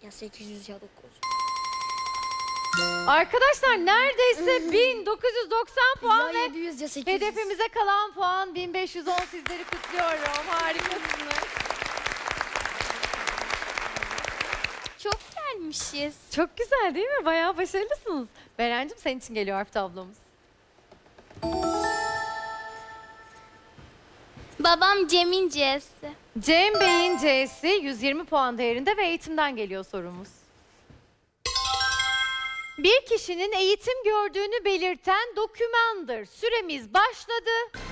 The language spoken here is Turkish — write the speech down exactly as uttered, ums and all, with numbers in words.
Ya sekiz yüz ya dokuz. Arkadaşlar neredeyse bin dokuz yüz doksan puan Ya ve yedi yüz ya sekiz yüz. hedefimize kalan puan bin beş yüz on. Sizleri kutluyorum. Harikasınız. Çok gelmişiz. Çok güzel değil mi? Bayağı başarılısınız. Berencim senin için geliyor harf tablomuz. Babam Cem'in C'si. Cem Bey'in C'si yüz yirmi puan değerinde ve eğitimden geliyor sorumuz. Bir kişinin eğitim gördüğünü belirten dokümandır. Süremiz başladı.